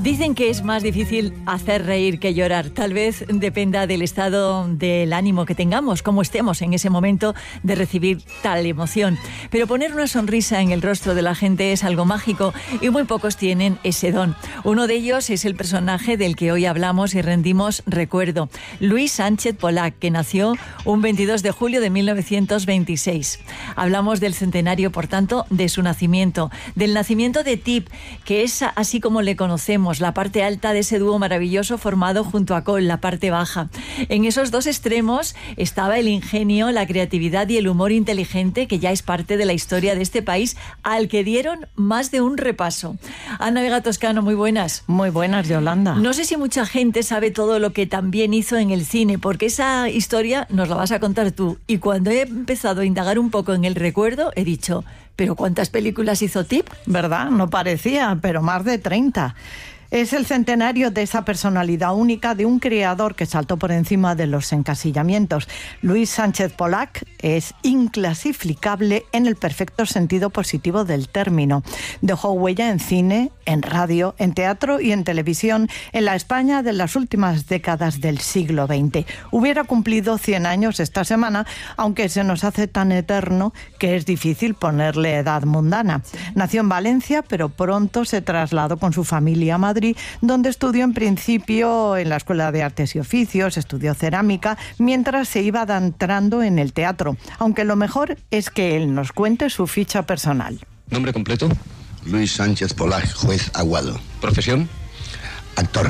Dicen que es más difícil hacer reír que llorar. Tal vez dependa del estado del ánimo que tengamos, cómo estemos en ese momento de recibir tal emoción. Pero poner una sonrisa en el rostro de la gente es algo mágico y muy pocos tienen ese don. Uno de ellos es el personaje del que hoy hablamos y rendimos recuerdo, Luis Sánchez Pollack, que nació un 22 de julio de 1926. Hablamos del centenario, por tanto, de su nacimiento, del nacimiento de Tip, que es así como le conocemos, la parte alta de ese dúo maravilloso formado junto a Cole, la parte baja. En esos dos extremos estaba el ingenio, la creatividad y el humor inteligente, que ya es parte de la historia de este país, al que dieron más de un repaso. Ana Vega Toscano, muy buenas. Muy buenas, Yolanda. No sé si mucha gente sabe todo lo que también hizo en el cine, porque esa historia nos la vas a contar tú. Y cuando he empezado a indagar un poco en el recuerdo, he dicho, ¿pero cuántas películas hizo Tip? ¿Verdad? No parecía, pero más de 30. Es el centenario de esa personalidad única de un creador que saltó por encima de los encasillamientos. Luis Sánchez Pollack es inclasificable en el perfecto sentido positivo del término. Dejó huella en cine, en radio, en teatro y en televisión en la España de las últimas décadas del siglo XX. Hubiera cumplido 100 años esta semana, aunque se nos hace tan eterno que es difícil ponerle edad mundana. Nació en Valencia, pero pronto se trasladó con su familia a Madrid, donde estudió en principio en la Escuela de Artes y Oficios, estudió cerámica, mientras se iba adentrando en el teatro. Aunque lo mejor es que él nos cuente su ficha personal. ¿Nombre completo? Luis Sánchez Pollack, juez Aguado. ¿Profesión? Actor.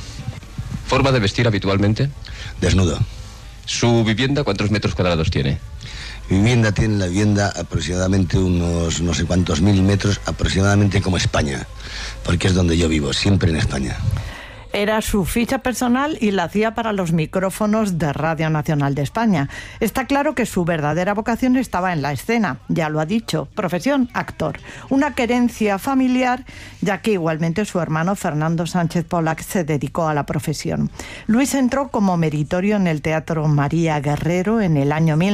¿Forma de vestir habitualmente? Desnudo. ¿Su vivienda cuántos metros cuadrados tiene? Tiene la vivienda aproximadamente unos no sé cuántos mil metros, aproximadamente como España, porque es donde yo vivo, siempre en España. Era su ficha personal y la hacía para los micrófonos de Radio Nacional de España. Está claro que su verdadera vocación estaba en la escena, ya lo ha dicho, profesión actor. Una querencia familiar, ya que igualmente su hermano Fernando Sánchez Pollack se dedicó a la profesión. Luis entró como meritorio en el Teatro María Guerrero en el año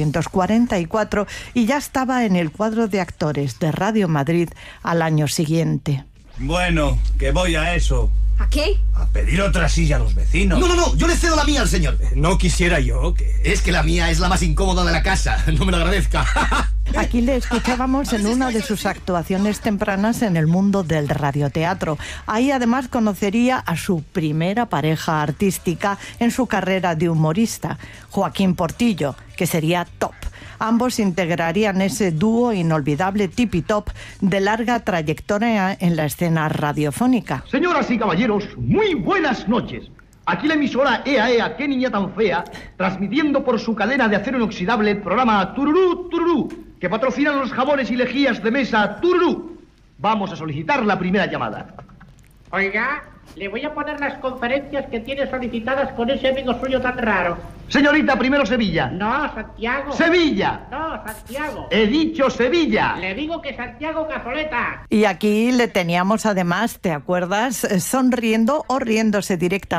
1944 y ya estaba en el cuadro de actores de Radio Madrid al año siguiente. Bueno, que voy a eso. ¿A qué? A pedir otra silla a los vecinos. No, yo le cedo la mía al señor. No quisiera yo que... Es que la mía es la más incómoda de la casa, no me lo agradezca. Aquí le escuchábamos en una de sus actuaciones tempranas en el mundo del radioteatro. Ahí además conocería a su primera pareja artística en su carrera de humorista, Joaquín Portillo, que sería Top. Ambos integrarían ese dúo inolvidable Tip y Top de larga trayectoria en la escena radiofónica. Señoras y caballeros, muy buenas noches. Aquí la emisora Ea, qué niña tan fea, transmitiendo por su cadena de acero inoxidable el programa Tururú, Tururú, que patrocinan los jabones y lejías de mesa Tururú. Vamos a solicitar la primera llamada. Oiga, le voy a poner las conferencias que tiene solicitadas con ese amigo suyo tan raro. Señorita, primero Sevilla. No, Santiago. ¡Sevilla! No, Santiago. He dicho Sevilla. Le digo que Santiago Cazoleta. Y aquí le teníamos además, ¿te acuerdas? Sonriendo o riéndose directamente